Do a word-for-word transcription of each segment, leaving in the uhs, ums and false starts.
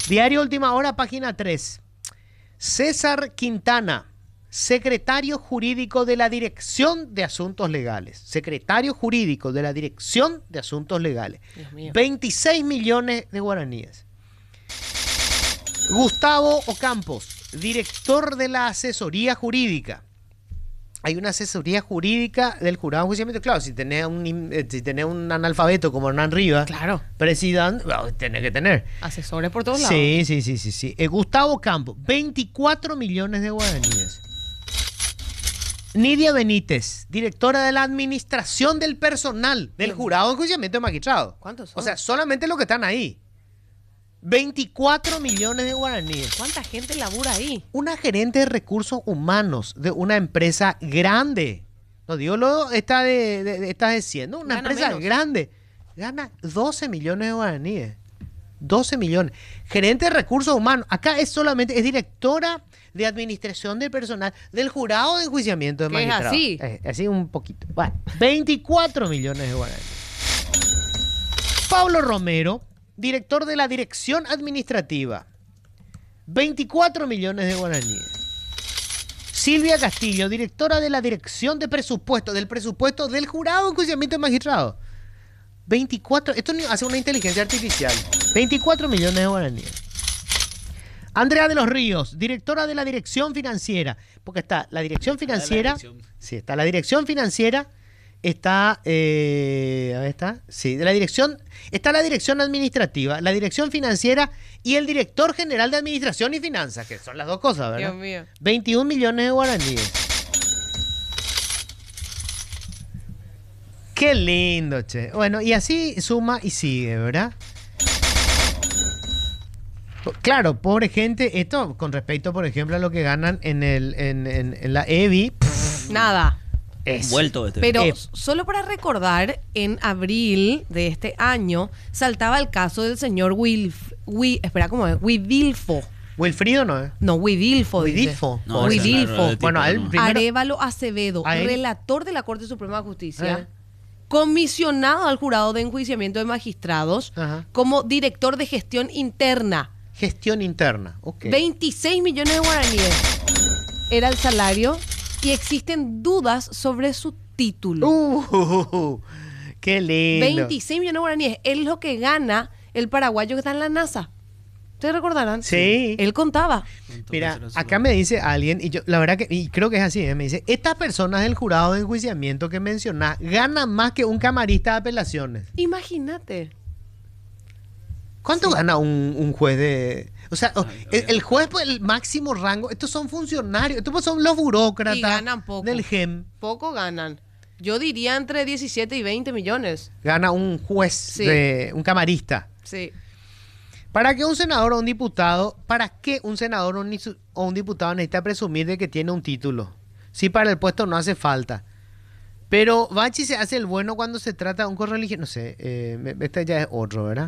Diario Última Hora, página tres. César Quintana, secretario jurídico de la Dirección de Asuntos Legales. Secretario jurídico de la Dirección de Asuntos Legales. veintiséis millones de guaraníes. Gustavo Ocampos, director de la asesoría jurídica. Hay una asesoría jurídica del jurado de enjuiciamiento. Claro, si tenés un, si tenés un analfabeto como Hernán Rivas, claro, presidente, bueno, tenés que tener asesores por todos lados. Sí, sí, sí, sí, sí. Eh, Gustavo Campos, veinticuatro millones de guaraníes. Nidia Benítez, directora de la administración del personal del jurado de enjuiciamiento de magistrados. ¿Cuántos son? O sea, solamente los que están ahí. veinticuatro millones de guaraníes. ¿Cuánta gente labura ahí? Una gerente de recursos humanos de una empresa grande. No digo lo está de, de, de, está diciendo. Una Gana empresa menos. grande. Gana doce millones de guaraníes. doce millones. Gerente de recursos humanos. Acá es solamente, es directora de administración del personal del jurado de enjuiciamiento de ¿Qué es magistrados. así? Eh, así un poquito. Bueno, veinticuatro millones de guaraníes. Pablo Romero, director de la dirección administrativa. veinticuatro millones de guaraníes. Silvia Castillo, directora de la dirección de presupuesto, del presupuesto del jurado de enjuiciamiento de magistrados. veinticuatro, esto hace una inteligencia artificial. veinticuatro millones de guaraníes. Andrea de los Ríos, directora de la dirección financiera. Porque está la dirección financiera. La dirección. Sí, está la dirección financiera. Está, eh, a ver, está, sí, de la dirección, está la dirección administrativa, la dirección financiera y el director general de administración y finanzas, que son las dos cosas, ¿verdad? Dios mío. veintiún millones de guaraníes. Qué lindo, che. Bueno, y así suma y sigue, ¿verdad? Claro, pobre gente, esto con respecto, por ejemplo, a lo que ganan en, el, en, en, en la E B I. Pff, Nada. es. Vuelto este. Pero Eh. solo para recordar, en abril de este año saltaba el caso del señor Wilf, Wi, espera, ¿cómo es? Widilfo. Wilfrido no es. No, Widilfo. dice. Widilfo. No, Widilfo. ese es el Bueno, a él tipo, no. primero- Arévalo Acevedo, ¿A él? relator de la Corte Suprema de Justicia, Eh. comisionado al jurado de enjuiciamiento de magistrados, Ajá. como director de gestión interna. Gestión interna. Ok. veintiséis millones de guaraníes era el salario y existen dudas sobre su título. Uh, qué lindo. veintiséis millones de guaraníes es lo que gana el paraguayo que está en la NASA. ¿Ustedes recordarán? Sí. Él contaba. Mira, acá me dice alguien, y yo la verdad que, y creo que es así, ¿eh? Me dice, estas personas del jurado de enjuiciamiento que mencionás ganan más que un camarista de apelaciones. Imagínate. ¿Cuánto gana un, un juez de...? O sea, oh, el, el juez por el máximo rango, estos son funcionarios, estos pues son los burócratas Y ganan poco. del G E M. Poco ganan. Yo diría entre diecisiete y veinte millones. Gana un juez, Sí. de, un camarista. Sí. ¿Para qué un senador o un diputado, para qué un senador o un, nisu- o un diputado necesita presumir de que tiene un título? Si para el puesto no hace falta. Pero Bachi se hace el bueno cuando se trata de un correligionario. No sé, eh, este ya es otro, ¿verdad?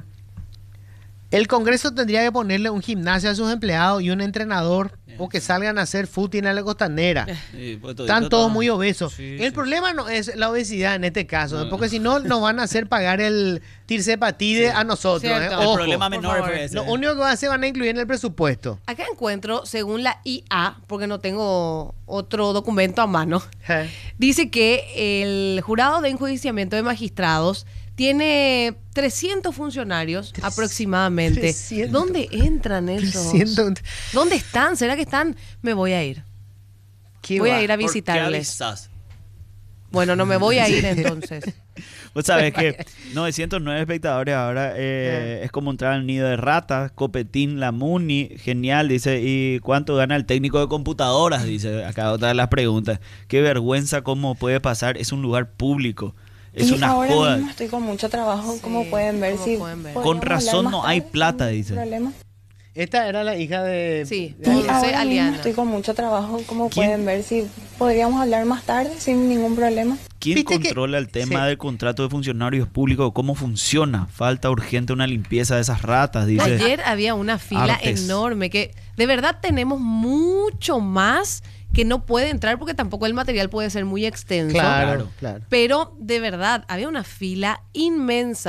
El Congreso tendría que ponerle un gimnasio a sus empleados y un entrenador o que salgan a hacer footing a la costanera. Sí, pues, todo- Están todo- todos muy obesos. Sí, el sí. problema no es la obesidad en este caso, No. porque si no nos van a hacer pagar el tirsepatide a nosotros. Cierto. ¿eh? El El Ojo. problema por menor favor. fue ese. Lo único que van a hacer van a incluir en el presupuesto. Acá encuentro, según la I A, porque no tengo otro documento a mano, Eh. dice que el jurado de enjuiciamiento de magistrados tiene trescientos funcionarios Tres- aproximadamente. trescientos. ¿Dónde entran esos? trescientos. ¿Dónde están? ¿Será que están? Me voy a ir. Qué Voy va. a ir a ¿Por qué visitarles. avisás? Bueno, no me voy a ir entonces. Vos sabés que novecientos nueve espectadores ahora eh, es como entrar al nido de ratas. Copetín, la Muni, genial, dice. ¿Y cuánto gana el técnico de computadoras? Dice acá otra de las preguntas. Qué vergüenza cómo puede pasar. Es un lugar público. Es y una ahora joda. mismo estoy con mucho trabajo, Sí, como pueden ver. como Si pueden ver. Con podríamos razón hablar no más hay tarde, plata, sin dice. problema. Esta era la hija de... Sí. de- Y Dulce ahora mismo Aliana. estoy con mucho trabajo, como ¿Quién? pueden ver. Si podríamos hablar más tarde sin ningún problema. ¿Quién Viste que- controla el tema sí. del contrato de funcionarios públicos? ¿Cómo funciona? Falta urgente una limpieza de esas ratas, dice. Ayer había una fila Artes. enorme que de verdad tenemos mucho más que no puede entrar porque tampoco el material puede ser muy extenso. Claro, Claro. claro. Pero de verdad había una fila inmensa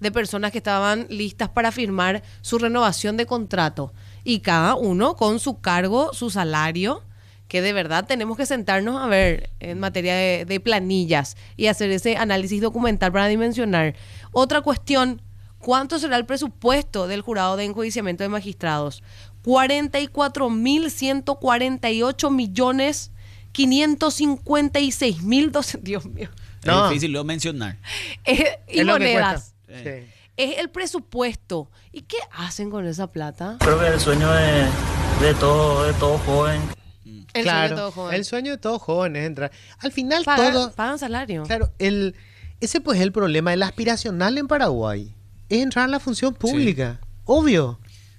de personas que estaban listas para firmar su renovación de contrato. Y cada uno con su cargo, su salario, que de verdad tenemos que sentarnos a ver en materia de, de planillas y hacer ese análisis documental para dimensionar. Otra cuestión, ¿cuánto será el presupuesto del jurado de enjuiciamiento de magistrados? cuarenta y cuatro mil ciento cuarenta y ocho millones quinientos cincuenta y seis mil doscientos. Dios mío. No. Es difícil luego mencionar. Eh, y Es lo que monedas. cuesta. Sí. Es el presupuesto. ¿Y qué hacen con esa plata? Creo que el sueño de, de todo, de todo joven. El Claro, sueño de todo joven. el sueño de todos jóvenes es entrar. Al final Pagan- todo... pagan salario. Claro, el, ese pues es el problema. El aspiracional en Paraguay es entrar en la función pública. Obvio.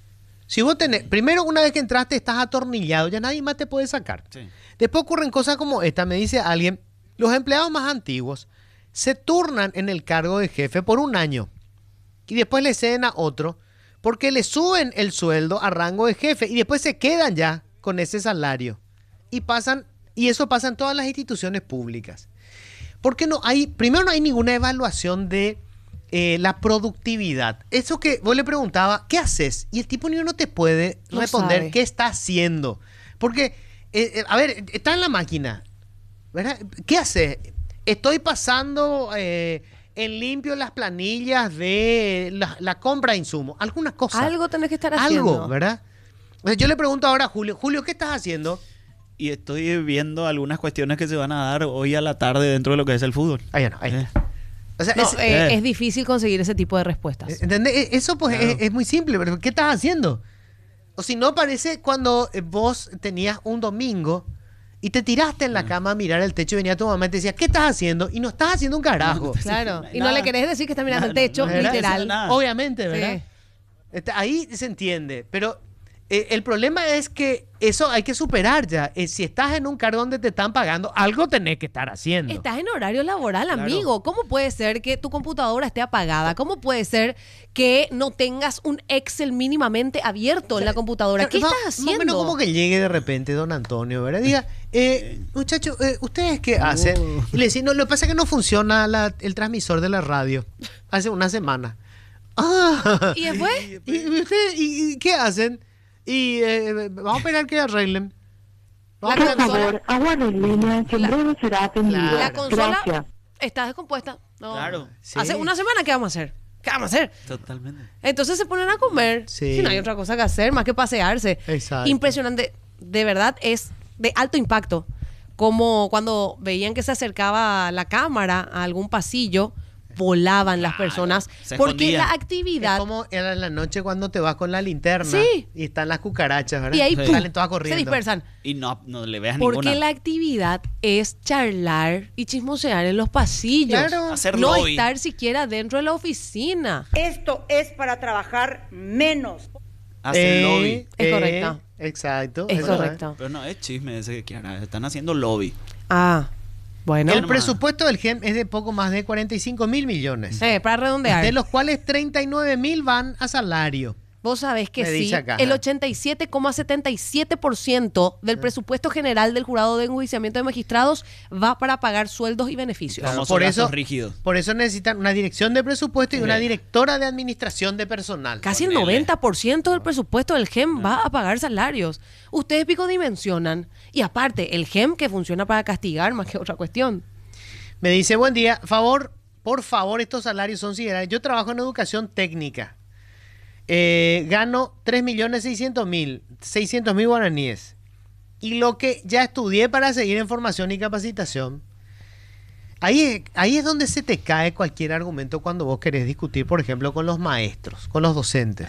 Si vos tenés... Primero, una vez que entraste, estás atornillado. Ya nadie más te puede sacar. Sí. Después ocurren cosas como esta. Me dice alguien, los empleados más antiguos se turnan en el cargo de jefe por un año. Y después le ceden a otro porque le suben el sueldo a rango de jefe. Y después se quedan ya con ese salario. Y pasan... Y eso pasa en todas las instituciones públicas. Porque no hay... Primero, no hay ninguna evaluación de... Eh, la productividad. Eso que vos le preguntaba, ¿qué haces? Y el tipo ni uno te puede No responder sabe. qué está haciendo. Porque, eh, eh, a ver, está en la máquina, ¿verdad? ¿Qué haces? Estoy pasando eh, en limpio las planillas de la, la compra de insumos. Alguna cosa. Algo tenés que estar haciendo. Algo, ¿verdad? O sea, yo le pregunto ahora a Julio, Julio, ¿qué estás haciendo? Y estoy viendo algunas cuestiones que se van a dar hoy a la tarde dentro de lo que es el fútbol. Ahí no, ahí Eh. está. O sea, No, es- eh, eh. es difícil conseguir ese tipo de respuestas. ¿entendés? E- Eso pues Claro. es, es muy simple, pero ¿qué estás haciendo? O si no, parece cuando eh, vos tenías un domingo y te tiraste en la cama a mirar el techo y venía tu mamá y te decía, ¿qué estás haciendo? Y no estás haciendo un carajo. Claro. No hay Y no nada. le querés decir que está mirando No, el techo, no, no, no, literal. eso nada. Obviamente, ¿verdad? Sí. Este, ahí se entiende, pero eh, el problema es que eso hay que superar ya. Eh, si estás en un cargo donde te están pagando, algo tenés que estar haciendo. Estás en horario laboral, Claro. amigo. ¿Cómo puede ser que tu computadora esté apagada? ¿Cómo puede ser que no tengas un Excel mínimamente abierto en la computadora? ¿Qué Más- estás Más o menos haciendo? como que llegue de repente don Antonio, ¿verdad? Diga, eh, muchachos, eh, ¿ustedes qué hacen? Y le decís, no, lo que pasa es que no funciona la- el transmisor de la radio hace una semana. Ah, ¿Y después? ¿Y, ustedes, y- y qué hacen? Y eh, vamos a esperar que arreglen. Vamos La a esperar- consola- Aguarde en línea, que en La- breve será atendido. La consola Gracias. está descompuesta. No. Claro. Sí. Hace una semana, ¿qué vamos a hacer? ¿Qué vamos a hacer? Totalmente. Entonces se ponen a comer. Sí. Si no hay otra cosa que hacer más que pasearse. Exacto. Impresionante. De verdad es de alto impacto. Como cuando veían que se acercaba la cámara a algún pasillo, volaban las personas. se Porque escondían. la Es actividad. como era en la noche cuando te vas con la linterna Sí. y están las cucarachas, ¿verdad? Y ahí Sí. ¡pum! salen todas se corriendo. dispersan. Y no, no le veas Porque ninguna. la actividad es charlar y chismosear en los pasillos. Claro. Hacer no lobby. estar siquiera dentro de la oficina. Esto es para trabajar menos. Hacer Eh, lobby. Es eh, correcto. Exacto. Es verdad. correcto. Pero no es chisme ese que quieran. Están haciendo lobby. Ah, bueno. El nomás. presupuesto del G E M es de poco más de cuarenta y cinco mil millones. Eh, para redondear. De los cuales treinta y nueve mil van a salario. Vos sabés que Me sí, dice acá, el ajá. ochenta y siete coma setenta y siete por ciento del presupuesto general del jurado de enjuiciamiento de magistrados va para pagar sueldos y beneficios. Claro, Famosos por gastos eso- rígidos. Por eso necesitan una dirección de presupuesto y una Sí. directora de administración de personal. Casi el Ponele. noventa por ciento del presupuesto del G E M va a pagar salarios. Ustedes pico dimensionan. Y aparte, el G E M que funciona para castigar más que otra cuestión. Me dice, buen día, favor, por favor, estos salarios son siderales. Yo trabajo en educación técnica. Eh, gano tres millones seiscientos mil, seiscientos mil guaraníes. Y lo que ya estudié para seguir en formación y capacitación. Ahí, es- ahí es donde se te cae cualquier argumento cuando vos querés discutir, por ejemplo, con los maestros, con los docentes.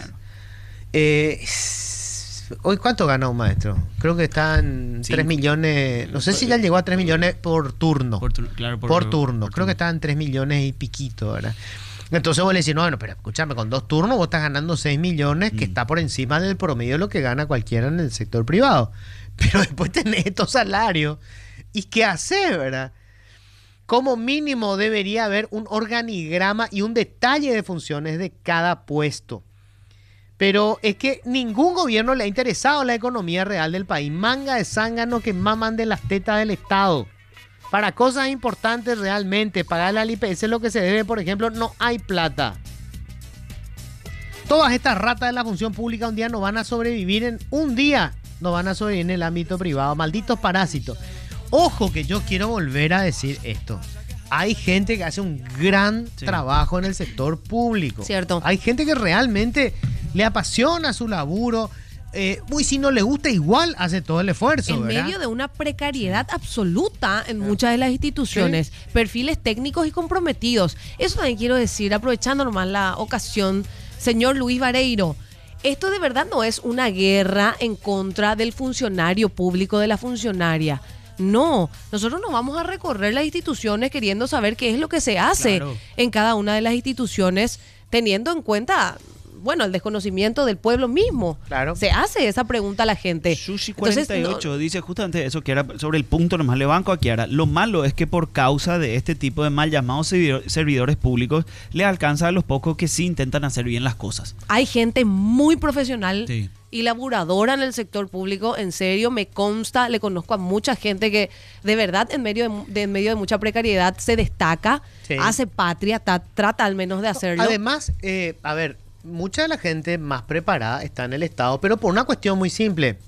Eh, s- Hoy, ¿cuánto gana un maestro? Creo que están Cinco. tres millones, no sé si ya llegó a tres millones por turno. Por turno, claro, Por, por- turno. por Creo que estaban tres millones y piquito, ¿verdad? Entonces vos le decís, no, bueno, pero escúchame, con dos turnos vos estás ganando seis millones, que Mm. está por encima del promedio de lo que gana cualquiera en el sector privado. Pero después tenés estos salarios. ¿Y qué haces, verdad? Como mínimo debería haber un organigrama y un detalle de funciones de cada puesto. Pero es que ningún gobierno le ha interesado la economía real del país. Manga de zánganos que maman de las tetas del Estado. Para cosas importantes realmente, pagar la I P S lo que se debe, por ejemplo, no hay plata. Todas estas ratas de la función pública un día no van a sobrevivir en un día, no van a sobrevivir en el ámbito privado. Malditos parásitos. Ojo que yo quiero volver a decir esto. Hay gente que hace un gran sí. trabajo en el sector público. Cierto. Hay gente que realmente le apasiona su laburo. Eh, uy, si no le gusta, igual hace todo el esfuerzo. En ¿verdad? medio de una precariedad absoluta en muchas de las instituciones, sí. perfiles técnicos y comprometidos. Eso también quiero decir, aprovechando nomás la ocasión, señor Luis Vareiro. Esto de verdad no es una guerra en contra del funcionario público, de la funcionaria. No, nosotros no vamos a recorrer las instituciones queriendo saber qué es lo que se hace claro. en cada una de las instituciones, teniendo en cuenta, bueno, el desconocimiento del pueblo mismo. Claro. Se hace esa pregunta a la gente. Sushi cuarenta y ocho Entonces, no, dice justamente eso, que era sobre el punto, nomás le banco a Kiara. Lo malo es que por causa de este tipo de mal llamados servidores públicos, le alcanza a los pocos que sí intentan hacer bien las cosas. Hay gente muy profesional sí. y laburadora en el sector público, en serio, me consta, le conozco a mucha gente que de verdad en medio de, de, en medio de mucha precariedad se destaca, sí. hace patria, ta, trata al menos de hacerlo. Además, eh, a ver, mucha de la gente más preparada está en el Estado, pero por una cuestión muy simple.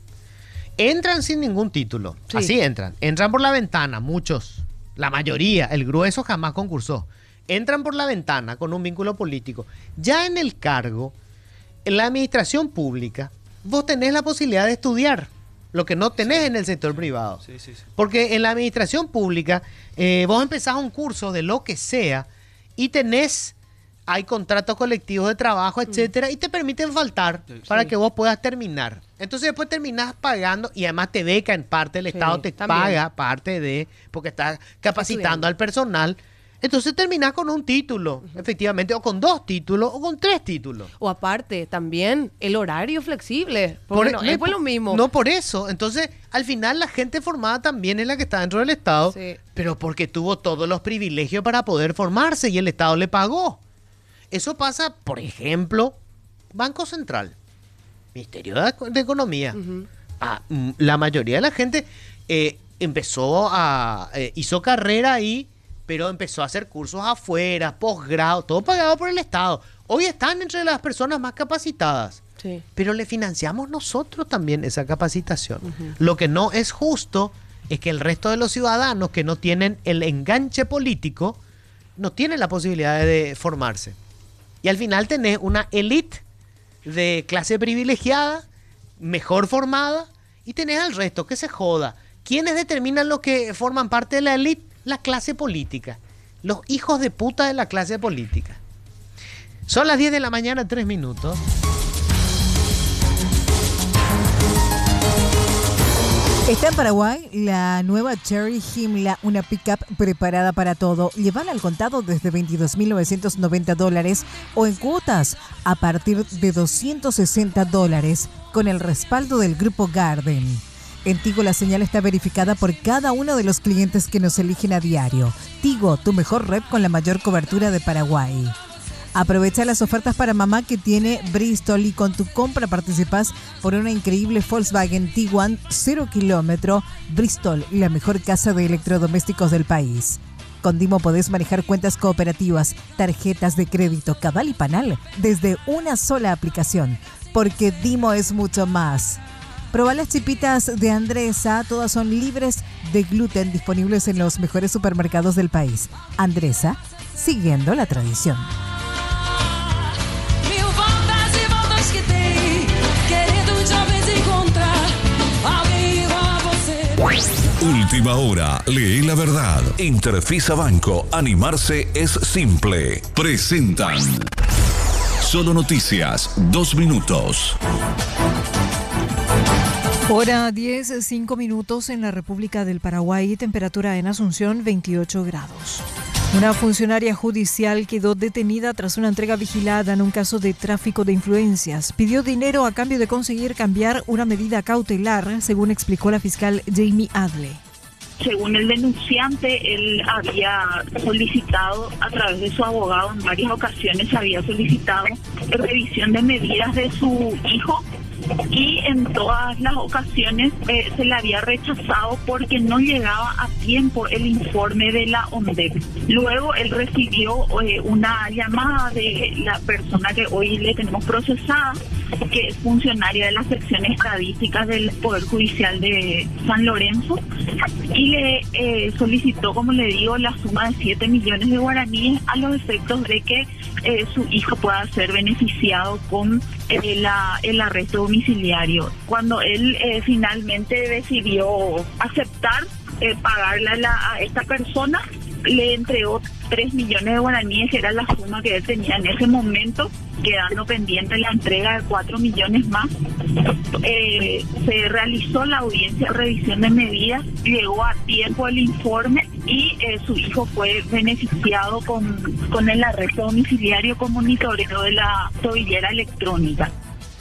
Entran sin ningún título. Sí. Así entran. Entran por la ventana, muchos. La mayoría, el grueso jamás concursó. Entran por la ventana con un vínculo político. Ya en el cargo, en la administración pública, vos tenés la posibilidad de estudiar, lo que no tenés sí. en el sector privado. Sí, sí, sí. Porque en la administración pública, eh, vos empezás un curso de lo que sea y tenés... hay contratos colectivos de trabajo, etcétera, mm. y te permiten faltar sí. para que vos puedas terminar. Entonces después terminás pagando y además te beca en parte, el sí, Estado te también. paga parte de, porque estás capacitando al personal. Entonces terminás con un título, uh-huh. efectivamente, o con dos títulos, o con tres títulos. O aparte, también el horario flexible. Por, no, es por lo mismo. No por eso. Entonces, al final la gente formada también es la que está dentro del Estado, sí. pero porque tuvo todos los privilegios para poder formarse y el Estado le pagó. Eso pasa, por ejemplo, Banco Central, Ministerio de, de Economía. Uh-huh. Ah, la mayoría de la gente eh, empezó a... Eh, hizo carrera ahí, pero empezó a hacer cursos afuera, posgrado, todo pagado por el Estado. Hoy están entre las personas más capacitadas. Sí. Pero le financiamos nosotros también esa capacitación. Uh-huh. Lo que no es justo es que el resto de los ciudadanos que no tienen el enganche político no tienen la posibilidad de formarse. Y al final tenés una élite de clase privilegiada, mejor formada, y tenés al resto que se joda. ¿Quiénes determinan los que forman parte de la élite? La clase política. Los hijos de puta de la clase política. Son las diez de la mañana, tres minutos. Está en Paraguay la nueva Cherry Himla, una pickup preparada para todo. Llévala al contado desde veintidós mil novecientos noventa dólares o en cuotas a partir de doscientos sesenta dólares con el respaldo del Grupo Garden. En Tigo la señal está verificada por cada uno de los clientes que nos eligen a diario. Tigo, tu mejor red con la mayor cobertura de Paraguay. Aprovecha las ofertas para mamá que tiene Bristol y con tu compra participas por una increíble Volkswagen Tiguan cero kilómetro. Bristol, la mejor casa de electrodomésticos del país. Con Dimo podés manejar cuentas cooperativas, tarjetas de crédito, Cabal y Panal desde una sola aplicación, porque Dimo es mucho más. Probá las chipitas de Andresa, todas son libres de gluten, disponibles en los mejores supermercados del país. Andresa, siguiendo la tradición. Última hora, lee la verdad. Interfisa Banco, animarse es simple. Presentan Solo Noticias, dos minutos. Hora diez, cinco minutos en la República del Paraguay, temperatura en Asunción veintiocho grados. Una funcionaria judicial quedó detenida tras una entrega vigilada en un caso de tráfico de influencias. Pidió dinero a cambio de conseguir cambiar una medida cautelar, según explicó la fiscal Jamie Adle. Según el denunciante, él había solicitado a través de su abogado, en varias ocasiones había solicitado revisión de medidas de su hijo y en todas las ocasiones eh, se le había rechazado porque no llegaba a tiempo el informe de la ONDEP. Luego él recibió eh, una llamada de la persona que hoy le tenemos procesada, que es funcionaria de la sección estadística del Poder Judicial de San Lorenzo, y le eh, solicitó, como le digo, la suma de siete millones de guaraníes a los efectos de que eh, su hijo pueda ser beneficiado con eh, la, el arresto domiciliario. Cuando él eh, finalmente decidió aceptar eh, pagarle a, la, a esta persona, le entregó tres millones de guaraníes, que era la suma que él tenía en ese momento, quedando pendiente la entrega de cuatro millones más. Eh, se realizó la audiencia de revisión de medidas, llegó a tiempo el informe y eh, su hijo fue beneficiado con, con el arresto domiciliario con monitoreo de la tobillera electrónica.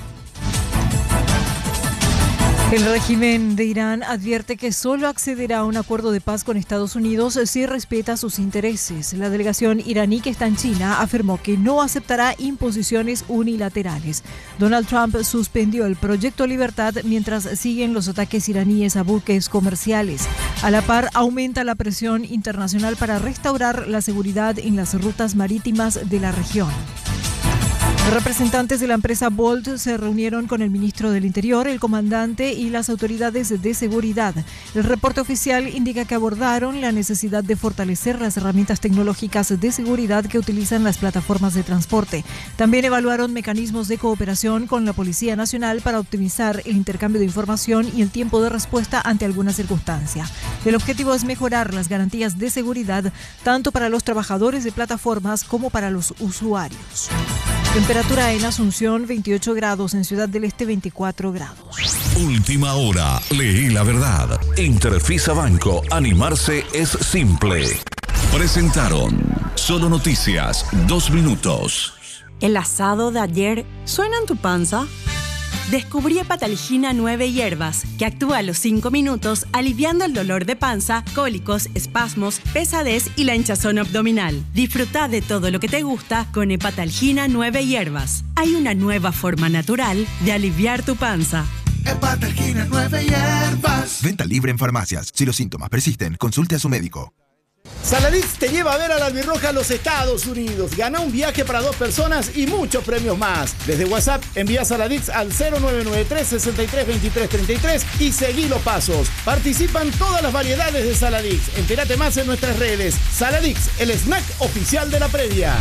El régimen de Irán advierte que solo accederá a un acuerdo de paz con Estados Unidos si respeta sus intereses. La delegación iraní que está en China afirmó que no aceptará imposiciones unilaterales. Donald Trump suspendió el Proyecto Libertad mientras siguen los ataques iraníes a buques comerciales. A la par, aumenta la presión internacional para restaurar la seguridad en las rutas marítimas de la región. Representantes de la empresa Bolt se reunieron con el ministro del Interior, el comandante y las autoridades de seguridad. El reporte oficial indica que abordaron la necesidad de fortalecer las herramientas tecnológicas de seguridad que utilizan las plataformas de transporte. También evaluaron mecanismos de cooperación con la Policía Nacional para optimizar el intercambio de información y el tiempo de respuesta ante alguna circunstancia. El objetivo es mejorar las garantías de seguridad tanto para los trabajadores de plataformas como para los usuarios. Temperatura en Asunción, veintiocho grados, en Ciudad del Este, veinticuatro grados. Última hora, leí la verdad. Interfisa Banco, animarse es simple. Presentaron Solo Noticias, dos minutos. ¿El asado de ayer suena en tu panza? Descubrí Hepatalgina nueve hierbas, que actúa a los cinco minutos aliviando el dolor de panza, cólicos, espasmos, pesadez y la hinchazón abdominal. Disfruta de todo lo que te gusta con Hepatalgina nueve hierbas. Hay una nueva forma natural de aliviar tu panza. Hepatalgina nueve hierbas. Venta libre en farmacias. Si los síntomas persisten, consulte a su médico. Saladix te lleva a ver a la Albirroja a los Estados Unidos. Gana un viaje para dos personas y muchos premios más. Desde WhatsApp envía Saladix al cero nueve nueve tres, seis tres, veintitrés treinta y tres y seguí los pasos. Participan todas las variedades de Saladix. Entérate más en nuestras redes. Saladix, el snack oficial de la previa.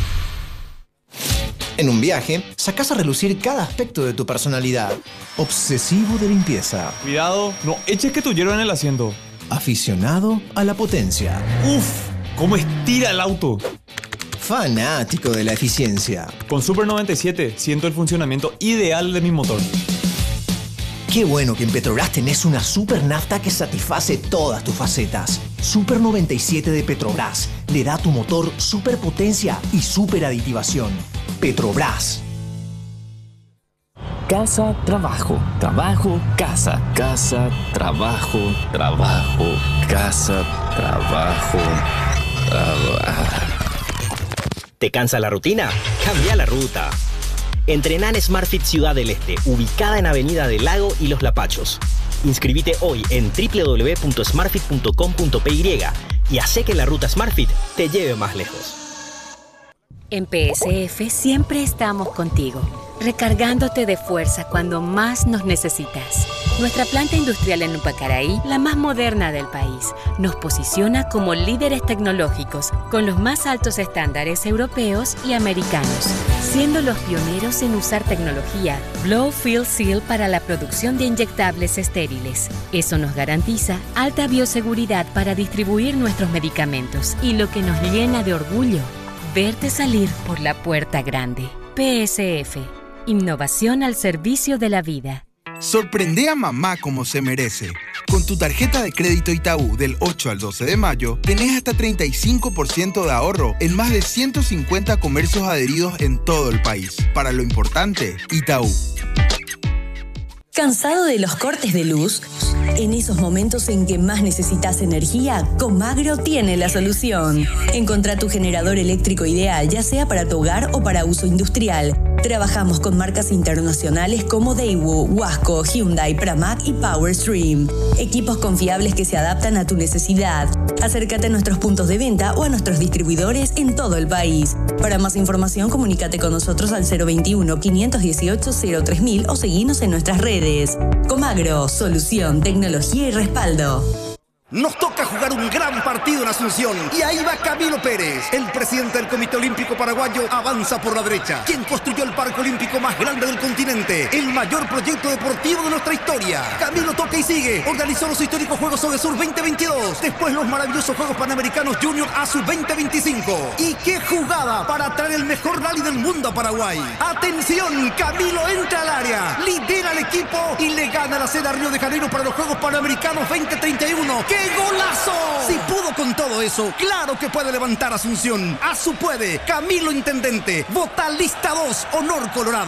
En un viaje, sacás a relucir cada aspecto de tu personalidad. Obsesivo de limpieza. Cuidado, no eches que tu hierro en el asiento. Aficionado a la potencia. ¡Uf! ¿Cómo estira el auto? Fanático de la eficiencia. Con Super noventa y siete siento el funcionamiento ideal de mi motor. Qué bueno que en Petrobras tenés una super nafta que satisface todas tus facetas. Super noventa y siete de Petrobras le da a tu motor super potencia y super aditivación. Petrobras. Casa, trabajo, trabajo, casa, casa, trabajo, trabajo, casa, trabajo, trabajo. ¿Te cansa la rutina? Cambia la ruta. Entrená en SmartFit Ciudad del Este, ubicada en Avenida del Lago y Los Lapachos. Inscribite hoy en doble u doble u doble u punto smartfit punto com punto p y y hace que la ruta SmartFit te lleve más lejos. En P S F siempre estamos contigo, recargándote de fuerza cuando más nos necesitas. Nuestra planta industrial en Upacaraí, la más moderna del país, nos posiciona como líderes tecnológicos con los más altos estándares europeos y americanos, siendo los pioneros en usar tecnología Blow Fill Seal para la producción de inyectables estériles. Eso nos garantiza alta bioseguridad para distribuir nuestros medicamentos y lo que nos llena de orgullo, verte salir por la puerta grande. P S F. Innovación al servicio de la vida. Sorprende a mamá como se merece. Con tu tarjeta de crédito Itaú del ocho al doce de mayo, tenés hasta treinta y cinco por ciento de ahorro en más de ciento cincuenta comercios adheridos en todo el país. Para lo importante, Itaú. ¿Cansado de los cortes de luz? En esos momentos en que más necesitas energía, Comagro tiene la solución. Encontrá tu generador eléctrico ideal, ya sea para tu hogar o para uso industrial. Trabajamos con marcas internacionales como Daewoo, Wasco, Hyundai, Pramac y Powerstream. Equipos confiables que se adaptan a tu necesidad. Acércate a nuestros puntos de venta o a nuestros distribuidores en todo el país. Para más información, comunícate con nosotros al cero veintiuno, quinientos dieciocho, cero tres mil o seguinos en nuestras redes. Comagro, solución, tecnología y respaldo. Nos toca jugar un gran partido en Asunción y ahí va Camilo Pérez. El presidente del Comité Olímpico Paraguayo avanza por la derecha. Quien construyó el parque olímpico más grande del continente, el mayor proyecto deportivo de nuestra historia. Camilo toca y sigue. Organizó los históricos Juegos Odesur veinte veintidós. Después los maravillosos Juegos Panamericanos Junior ASUR veinte veinticinco. Y qué jugada para traer el mejor rally del mundo a Paraguay. Atención, Camilo entra al área, lidera al equipo y le gana la sede a Río de Janeiro para los Juegos Panamericanos veinte treinta y uno. ¡Qué golazo! Si pudo con todo eso, claro que puede levantar Asunción. Asu puede. Camilo Intendente. Vota lista dos, Honor Colorado.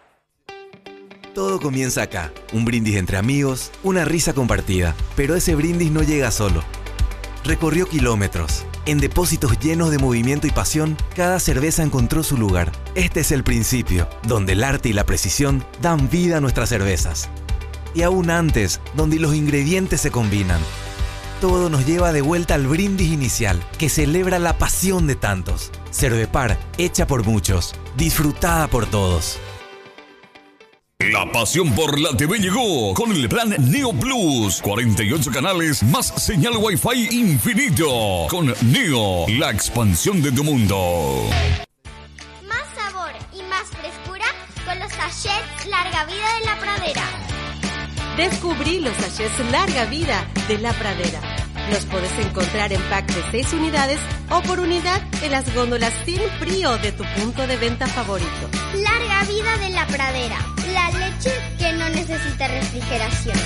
Todo comienza acá. Un brindis entre amigos, una risa compartida. Pero ese brindis no llega solo. Recorrió kilómetros. En depósitos llenos de movimiento y pasión, cada cerveza encontró su lugar. Este es el principio, donde el arte y la precisión dan vida a nuestras cervezas. Y aún antes, donde los ingredientes se combinan. Todo nos lleva de vuelta al brindis inicial, que celebra la pasión de tantos. Cervepar, hecha por muchos, disfrutada por todos. La pasión por la T V llegó con el plan Neo Plus. cuarenta y ocho canales más señal Wi-Fi infinito. Con Neo, la expansión de tu mundo. Más sabor y más frescura con los sachets Larga Vida de La Pradera. Descubrí los sachets Larga Vida de La Pradera. Los podés encontrar en pack de seis unidades o por unidad en las góndolas sin frío de tu punto de venta favorito. Larga Vida de La Pradera, la leche que no necesita refrigeración.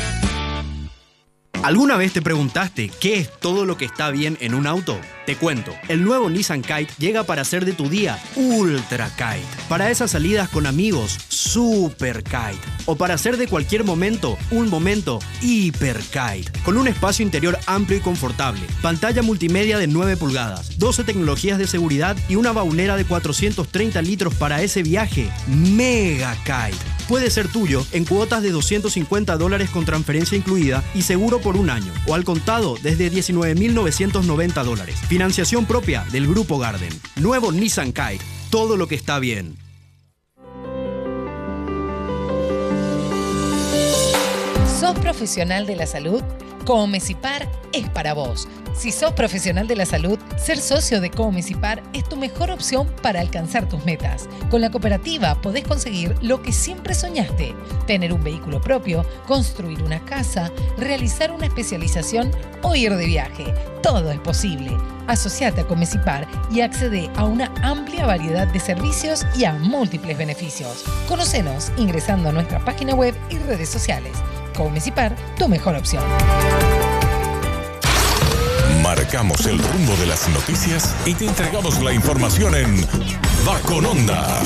¿Alguna vez te preguntaste qué es todo lo que está bien en un auto? Te cuento, el nuevo Nissan Kite llega para hacer de tu día Ultra Kite. Para esas salidas con amigos, Super Kite. O para hacer de cualquier momento un momento Hiper Kite. Con un espacio interior amplio y confortable, pantalla multimedia de nueve pulgadas, doce tecnologías de seguridad y una baulera de cuatrocientos treinta litros para ese viaje Mega Kite. Puede ser tuyo en cuotas de doscientos cincuenta dólares con transferencia incluida y seguro por un año, o al contado desde diecinueve mil novecientos noventa dólares. Financiación propia del Grupo Garden. Nuevo Nissan Kite. Todo lo que está bien. ¿Sos profesional de la salud? Comesipar es para vos. Si sos profesional de la salud, ser socio de Comesipar es tu mejor opción para alcanzar tus metas. Con la cooperativa podés conseguir lo que siempre soñaste: tener un vehículo propio, construir una casa, realizar una especialización o ir de viaje. Todo es posible. Asociate a Comesipar y accede a una amplia variedad de servicios y a múltiples beneficios. Conocenos ingresando a nuestra página web y redes sociales. Comesipar, tu mejor opción. Marcamos el rumbo de las noticias y te entregamos la información en Va con Onda.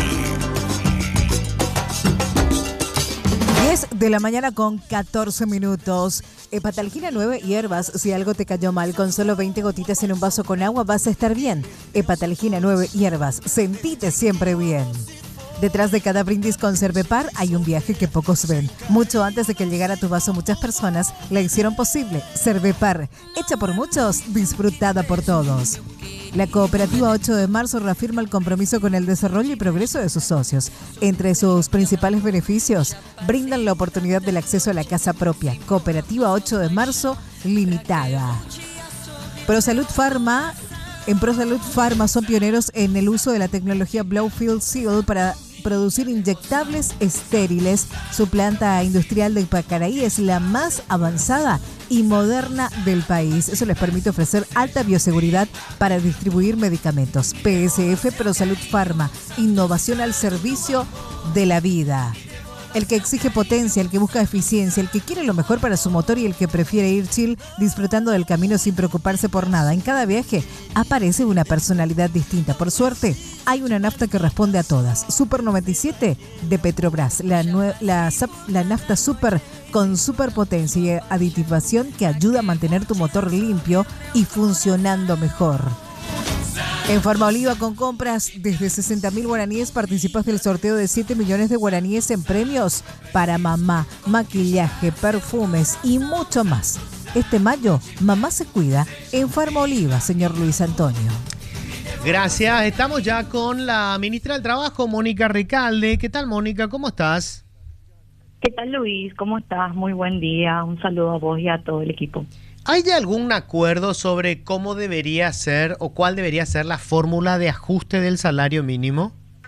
diez de la mañana con catorce minutos. Hepatalgina nueve hierbas. Si algo te cayó mal, con solo veinte gotitas en un vaso con agua vas a estar bien. Hepatalgina nueve hierbas. Sentite siempre bien. Detrás de cada brindis con Cervepar hay un viaje que pocos ven. Mucho antes de que llegara a tu vaso, muchas personas la hicieron posible. Cervepar, hecha por muchos, disfrutada por todos. La Cooperativa ocho de marzo reafirma el compromiso con el desarrollo y progreso de sus socios. Entre sus principales beneficios, brindan la oportunidad del acceso a la casa propia. Cooperativa ocho de marzo Limitada. ProSalud Pharma... En ProSalud Pharma son pioneros en el uso de la tecnología Blowfield Seal para producir inyectables estériles. Su planta industrial de Pacaraí es la más avanzada y moderna del país. Eso les permite ofrecer alta bioseguridad para distribuir medicamentos. P S F ProSalud Pharma, innovación al servicio de la vida. El que exige potencia, el que busca eficiencia, el que quiere lo mejor para su motor y el que prefiere ir chill disfrutando del camino sin preocuparse por nada. En cada viaje aparece una personalidad distinta. Por suerte, hay una nafta que responde a todas. Super noventa y siete de Petrobras, la, nue- la, la nafta super con superpotencia y aditivación que ayuda a mantener tu motor limpio y funcionando mejor. En Farmaoliva, con compras desde sesenta mil guaraníes, participas del sorteo de siete millones de guaraníes en premios para mamá, maquillaje, perfumes y mucho más. Este mayo, mamá se cuida en Farmaoliva, señor Luis Antonio. Gracias. Estamos ya con la ministra del Trabajo, Mónica Recalde. ¿Qué tal, Mónica? ¿Cómo estás? ¿Qué tal, Luis? ¿Cómo estás? Muy buen día. Un saludo a vos y a todo el equipo. ¿Hay ya algún acuerdo sobre cómo debería ser o cuál debería ser la fórmula de ajuste del salario mínimo?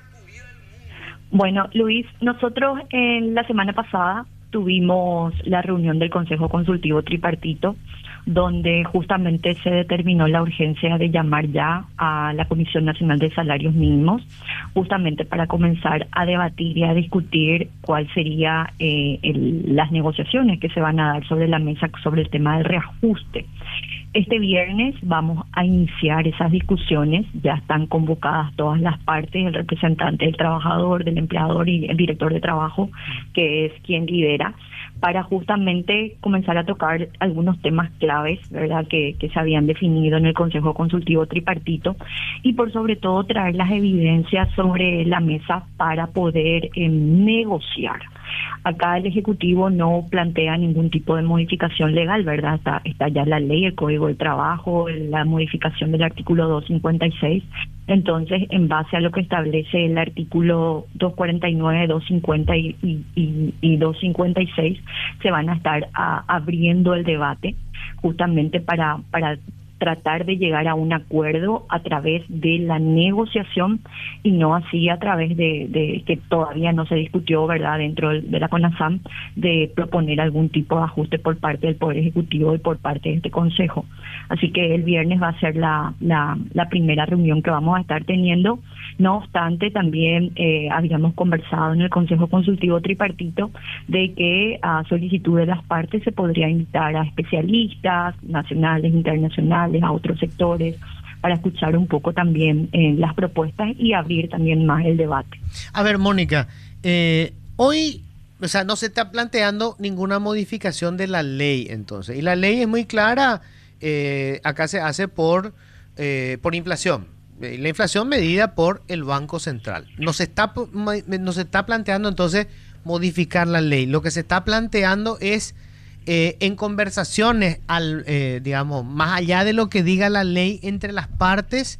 Bueno, Luis, nosotros en la semana pasada tuvimos la reunión del Consejo Consultivo Tripartito, donde justamente se determinó la urgencia de llamar ya a la Comisión Nacional de Salarios Mínimos, justamente para comenzar a debatir y a discutir cuál sería eh, el, las negociaciones que se van a dar sobre la mesa sobre el tema del reajuste. Este viernes vamos a iniciar esas discusiones, ya están convocadas todas las partes, el representante del trabajador, del empleador y el director de trabajo, que es quien lidera, para justamente comenzar a tocar algunos temas claves, ¿verdad?, que, que se habían definido en el Consejo Consultivo Tripartito, y por sobre todo traer las evidencias sobre la mesa para poder eh, negociar. Acá el Ejecutivo no plantea ningún tipo de modificación legal, ¿verdad? Está, está ya la ley, el Código del Trabajo, la modificación del artículo doscientos cincuenta y seis. Entonces, en base a lo que establece el artículo doscientos cuarenta y nueve, doscientos cincuenta y, y, y, y doscientos cincuenta y seis, se van a estar a, abriendo el debate justamente para, para tratar de llegar a un acuerdo a través de la negociación y no así a través de, de que todavía no se discutió, ¿verdad?, dentro de la CONASAM, de proponer algún tipo de ajuste por parte del Poder Ejecutivo y por parte de este Consejo. Así que el viernes va a ser la, la, la primera reunión que vamos a estar teniendo. No obstante, también eh, habíamos conversado en el Consejo Consultivo Tripartito de que a solicitud de las partes se podría invitar a especialistas nacionales, internacionales, a otros sectores, para escuchar un poco también eh, las propuestas y abrir también más el debate. A ver, Mónica, eh, hoy, o sea, no se está planteando ninguna modificación de la ley, entonces, y la ley es muy clara, eh, acá se hace por, eh, por inflación, la inflación medida por el Banco Central. No se está, no se está planteando entonces modificar la ley, lo que se está planteando es Eh, en conversaciones, al, eh, digamos, más allá de lo que diga la ley entre las partes,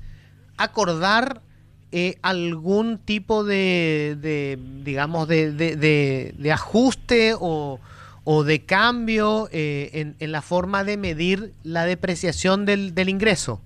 acordar eh, algún tipo de, de digamos, de, de, de, de ajuste o, o de cambio eh, en, en la forma de medir la depreciación del, del ingreso.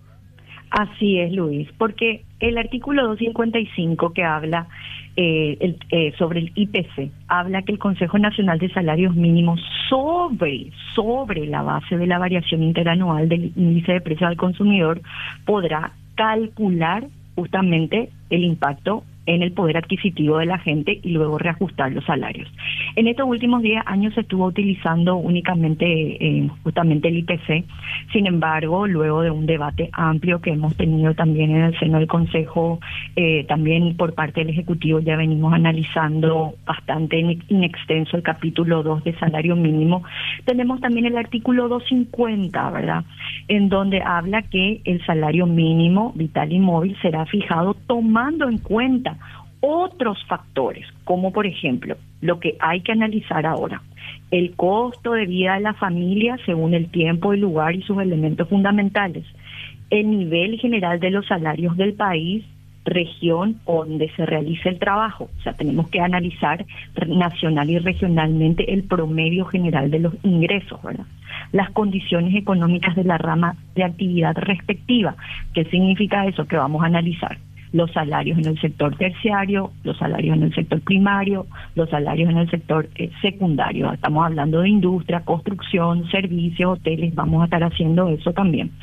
Así es, Luis, porque el artículo doscientos cincuenta y cinco que habla Eh, el, eh, sobre el I P C, habla que el Consejo Nacional de Salarios Mínimos sobre, sobre la base de la variación interanual del índice de precios al consumidor podrá calcular justamente el impacto en el poder adquisitivo de la gente y luego reajustar los salarios. En estos últimos diez años se estuvo utilizando únicamente eh, justamente el I P C. Sin embargo, luego de un debate amplio que hemos tenido también en el seno del Consejo, eh, también por parte del Ejecutivo ya venimos analizando bastante in, in extenso el capítulo dos de salario mínimo. Tenemos también el artículo doscientos cincuenta, ¿verdad?, en donde habla que el salario mínimo vital y móvil será fijado tomando en cuenta otros factores, como por ejemplo, lo que hay que analizar ahora, el costo de vida de la familia según el tiempo, el lugar y sus elementos fundamentales, el nivel general de los salarios del país, región donde se realice el trabajo. O sea, tenemos que analizar nacional y regionalmente el promedio general de los ingresos, ¿verdad?, las condiciones económicas de la rama de actividad respectiva. ¿Qué significa eso? Que vamos a analizar los salarios en el sector terciario, los salarios en el sector primario, los salarios en el sector eh, secundario. Estamos hablando de industria, construcción, servicios, hoteles, vamos a estar haciendo eso también.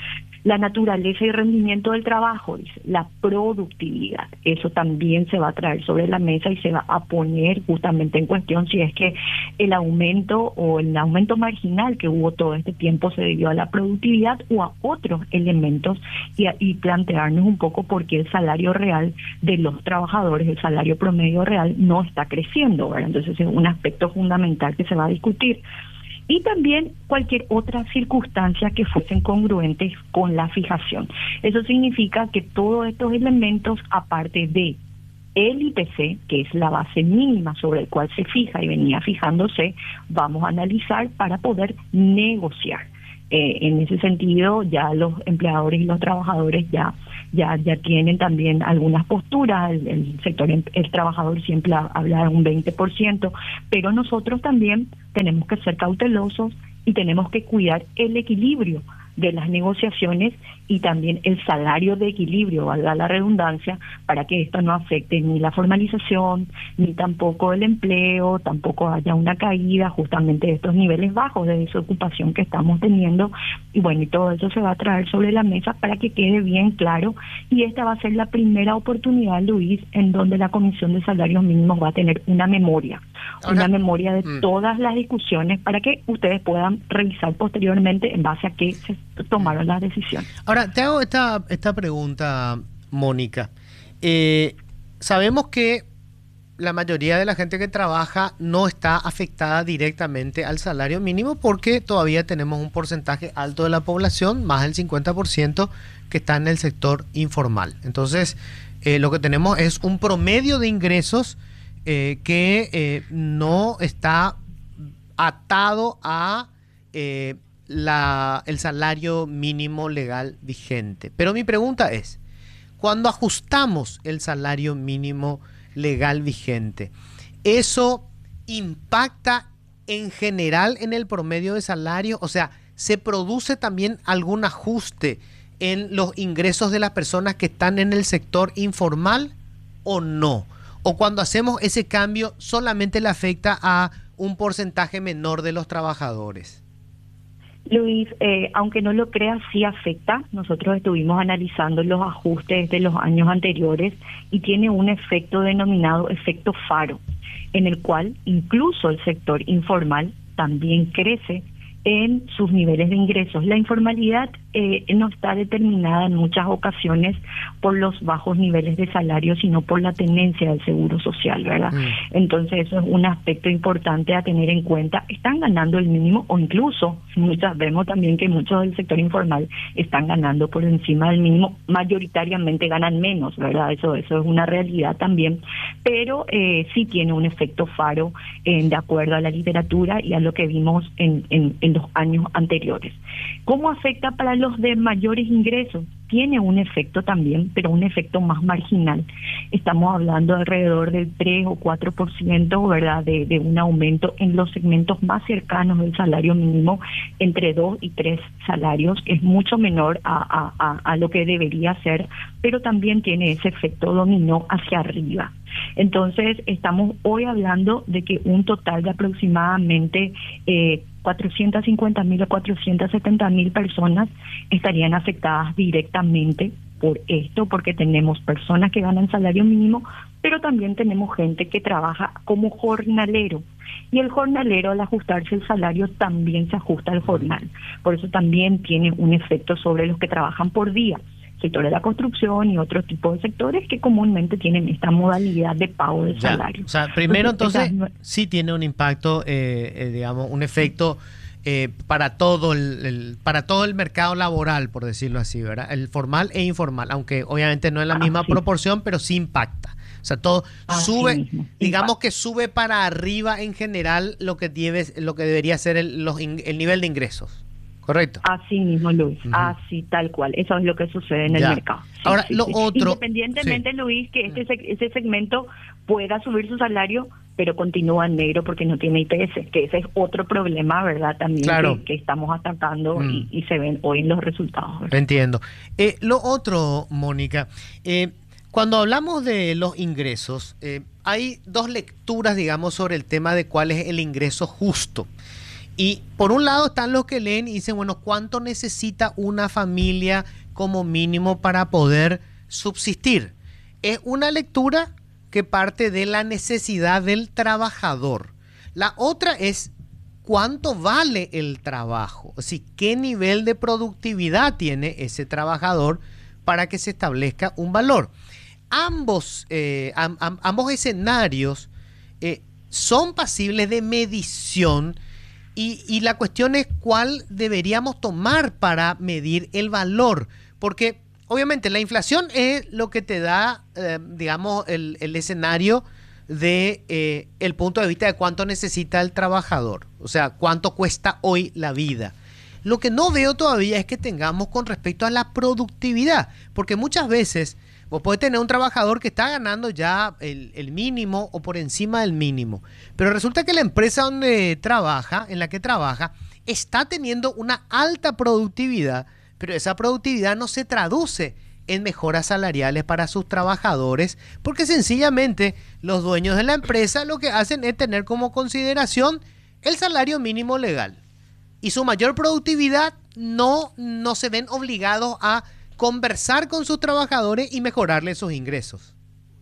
La naturaleza y rendimiento del trabajo, dice, la productividad, eso también se va a traer sobre la mesa y se va a poner justamente en cuestión si es que el aumento o el aumento marginal que hubo todo este tiempo se debió a la productividad o a otros elementos y, a, y plantearnos un poco por qué el salario real de los trabajadores, el salario promedio real no está creciendo, ¿verdad? Entonces es un aspecto fundamental que se va a discutir. Y también cualquier otra circunstancia que fuesen congruentes con la fijación. Eso significa que todos estos elementos, aparte de el I P C, que es la base mínima sobre el cual se fija y venía fijándose, vamos a analizar para poder negociar. Eh, en ese sentido, ya los empleadores y los trabajadores ya ya ya tienen también algunas posturas. El, el sector, el trabajador siempre habla de un veinte por ciento, pero nosotros también tenemos que ser cautelosos y tenemos que cuidar el equilibrio de las negociaciones y también el salario de equilibrio, valga la redundancia, para que esto no afecte ni la formalización, ni tampoco el empleo, tampoco haya una caída justamente de estos niveles bajos de desocupación que estamos teniendo. Y bueno, y todo eso se va a traer sobre la mesa para que quede bien claro. Y esta va a ser la primera oportunidad, Luis, en donde la Comisión de Salarios Mínimos va a tener una memoria, Ahora, una memoria de mm. todas las discusiones para que ustedes puedan revisar posteriormente en base a qué se tomaron las decisiones. Ahora, te hago esta, esta pregunta, Mónica. Eh, sabemos que la mayoría de la gente que trabaja no está afectada directamente al salario mínimo porque todavía tenemos un porcentaje alto de la población, más del cincuenta por ciento, que está en el sector informal. Entonces, eh, lo que tenemos es un promedio de ingresos eh, que eh, no está atado a eh, la, el salario mínimo legal vigente. Pero mi pregunta es, cuando ajustamos el salario mínimo legal vigente, ¿eso impacta en general en el promedio de salario? O sea, ¿se produce también algún ajuste en los ingresos de las personas que están en el sector informal o no? ¿O cuando hacemos ese cambio solamente le afecta a un porcentaje menor de los trabajadores? Luis, eh, aunque no lo creas, sí afecta. Nosotros estuvimos analizando los ajustes de los años anteriores y tiene un efecto denominado efecto faro, en el cual incluso el sector informal también crece en sus niveles de ingresos. La informalidad eh, no está determinada en muchas ocasiones por los bajos niveles de salario, sino por la tenencia del seguro social, ¿verdad? Mm. Entonces eso es un aspecto importante a tener en cuenta. Están ganando el mínimo o incluso muchas vemos también que muchos del sector informal están ganando por encima del mínimo, mayoritariamente ganan menos, ¿verdad? Eso, eso es una realidad también, pero eh, sí tiene un efecto faro eh, de acuerdo a la literatura y a lo que vimos en, en, en los años anteriores. ¿Cómo afecta para los de mayores ingresos? Tiene un efecto también, pero un efecto más marginal. Estamos hablando alrededor del tres o cuatro por ciento, ¿verdad?, de, de un aumento en los segmentos más cercanos del salario mínimo, entre dos y tres salarios. Es mucho menor a, a, a, a lo que debería ser, pero también tiene ese efecto dominó hacia arriba. Entonces, estamos hoy hablando de que un total de aproximadamente eh, cuatrocientas cincuenta mil o cuatrocientas setenta mil personas estarían afectadas directamente por esto, porque tenemos personas que ganan salario mínimo, pero también tenemos gente que trabaja como jornalero. Y el jornalero, al ajustarse el salario, también se ajusta al jornal. Por eso también tiene un efecto sobre los que trabajan por día. Sector de la construcción y otro tipo de sectores que comúnmente tienen esta modalidad de pago del ya, salario. O sea, primero entonces, entonces sí tiene un impacto, eh, eh, digamos, un efecto eh, para todo el, el para todo el mercado laboral, por decirlo así, ¿verdad? El formal e informal, aunque obviamente no en la ah, misma sí. proporción, pero sí impacta. O sea, todo ah, sube, sí digamos impacta. que sube para arriba en general lo que debe, lo que debería ser el, los, el nivel de ingresos. Correcto. Así mismo, Luis, uh-huh. así tal cual. Eso es lo que sucede en ya. el mercado. Sí, Ahora, sí, lo sí. otro... Independientemente, sí. Luis, que este ese segmento pueda subir su salario, pero continúa en negro porque no tiene I P S, que ese es otro problema, ¿verdad? También claro. que, que estamos atacando mm. y, y se ven hoy en los resultados, ¿verdad? Entiendo. Eh, lo otro, Mónica, eh, cuando hablamos de los ingresos, eh, hay dos lecturas, digamos, sobre el tema de cuál es el ingreso justo. Y por un lado están los que leen y dicen, bueno, ¿cuánto necesita una familia como mínimo para poder subsistir? Es una lectura que parte de la necesidad del trabajador. La otra es cuánto vale el trabajo, o sea, qué nivel de productividad tiene ese trabajador para que se establezca un valor. Ambos, eh, am, am, ambos escenarios eh, son pasibles de medición y, y la cuestión es cuál deberíamos tomar para medir el valor, porque obviamente la inflación es lo que te da, eh, digamos, el, el escenario de eh, el punto de vista de cuánto necesita el trabajador, o sea, cuánto cuesta hoy la vida. Lo que no veo todavía es que tengamos con respecto a la productividad, porque muchas veces vos podés tener un trabajador que está ganando ya el, el mínimo o por encima del mínimo, pero resulta que la empresa donde trabaja, en la que trabaja, está teniendo una alta productividad, pero esa productividad no se traduce en mejoras salariales para sus trabajadores, porque sencillamente los dueños de la empresa lo que hacen es tener como consideración el salario mínimo legal. Y su mayor productividad no, no se ven obligados a conversar con sus trabajadores y mejorarles sus ingresos.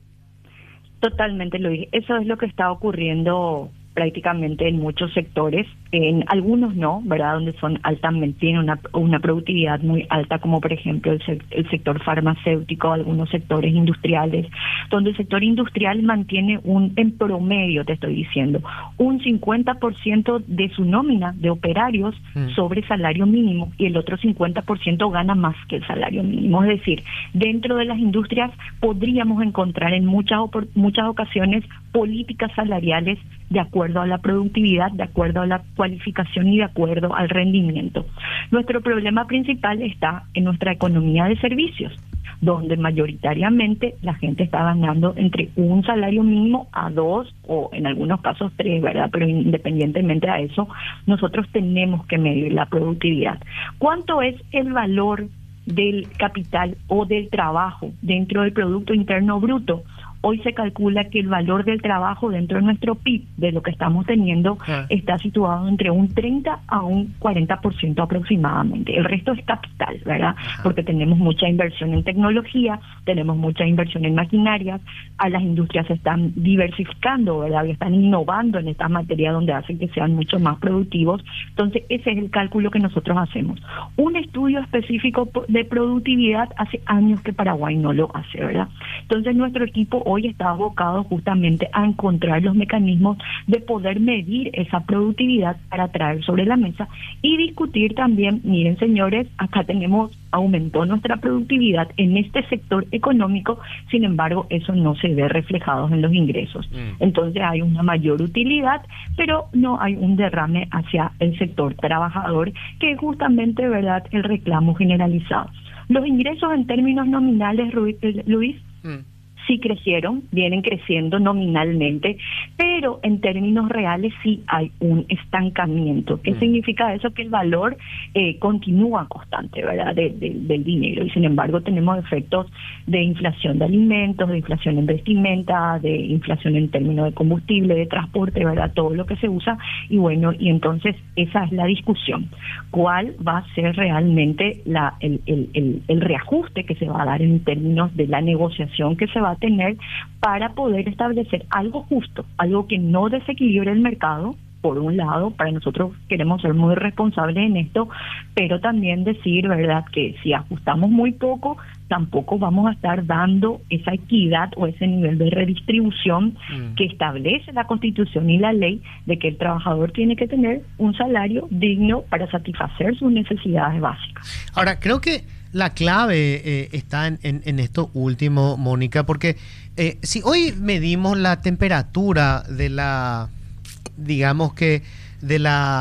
Totalmente, Luis. Eso es lo que está ocurriendo prácticamente en muchos sectores, en algunos no, ¿verdad? Donde son altamente, tienen una, una productividad muy alta, como por ejemplo el, se, el sector farmacéutico, algunos sectores industriales, donde el sector industrial mantiene un, en promedio, te estoy diciendo, un cincuenta por ciento de su nómina de operarios mm. sobre salario mínimo, y el otro cincuenta por ciento gana más que el salario mínimo. Es decir, dentro de las industrias podríamos encontrar en muchas, muchas ocasiones políticas salariales de acuerdo a la productividad, de acuerdo a la cualificación y de acuerdo al rendimiento. Nuestro problema principal está en nuestra economía de servicios, donde mayoritariamente la gente está ganando entre un salario mínimo a dos o en algunos casos tres, ¿verdad? Pero independientemente a eso, nosotros tenemos que medir la productividad. ¿Cuánto es el valor del capital o del trabajo dentro del Producto Interno Bruto? Hoy se calcula que el valor del trabajo dentro de nuestro P I B, de lo que estamos teniendo, ah. está situado entre un treinta a un cuarenta por ciento aproximadamente. El resto es capital, ¿verdad? Ajá. Porque tenemos mucha inversión en tecnología, tenemos mucha inversión en maquinarias, a las industrias se están diversificando, ¿verdad? Y están innovando en estas materias donde hacen que sean mucho más productivos. Entonces, ese es el cálculo que nosotros hacemos. Un estudio específico de productividad hace años que Paraguay no lo hace, ¿verdad? Entonces, nuestro equipo hoy está abocado justamente a encontrar los mecanismos de poder medir esa productividad para traer sobre la mesa y discutir también, miren señores, acá tenemos, aumentó nuestra productividad en este sector económico, sin embargo eso no se ve reflejado en los ingresos. Mm. Entonces hay una mayor utilidad, pero no hay un derrame hacia el sector trabajador, que es justamente, ¿verdad?, el reclamo generalizado. Los ingresos en términos nominales, Luis, mm. sí crecieron, vienen creciendo nominalmente, pero en términos reales sí hay un estancamiento. ¿Qué mm. significa eso? Que el valor eh, continúa constante, ¿verdad?, de, de, del dinero, y sin embargo tenemos efectos de inflación de alimentos, de inflación en vestimenta, de inflación en términos de combustible, de transporte, ¿verdad?, todo lo que se usa, y bueno, y entonces esa es la discusión. ¿Cuál va a ser realmente la, el, el, el, el reajuste que se va a dar en términos de la negociación que se va a tener para poder establecer algo justo, algo que no desequilibre el mercado? Por un lado, para nosotros queremos ser muy responsables en esto, pero también decir, ¿verdad?, que si ajustamos muy poco, tampoco vamos a estar dando esa equidad o ese nivel de redistribución mm. que establece la Constitución y la ley, de que el trabajador tiene que tener un salario digno para satisfacer sus necesidades básicas. Ahora, creo que la clave eh, está en, en, en esto último, Mónica, porque eh, si hoy medimos la temperatura de la, digamos que, de